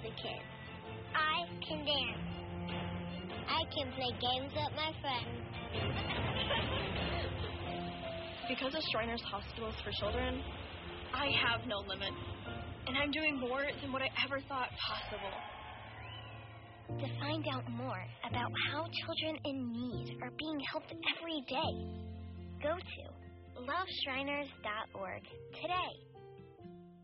a kid. I can dance. I can play games with my friends. Because of Shriners Hospitals for Children, I have no limits. And I'm doing more than what I ever thought possible. To find out more about how children in need are being helped every day, go to loveshriners.org today.